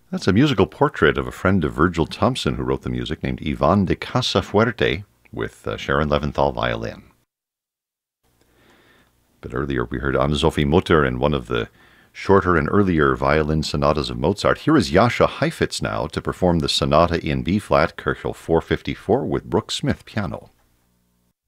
That's a musical portrait of a friend of Virgil Thomson who wrote the music, named Ivan de Casafuerte, with Sharon Leventhal violin. But earlier we heard Anne-Sophie Mutter in one of the shorter and earlier violin sonatas of Mozart. Here is Jascha Heifetz now to perform the sonata in B-flat, Köchel 454, with Brooke Smith piano.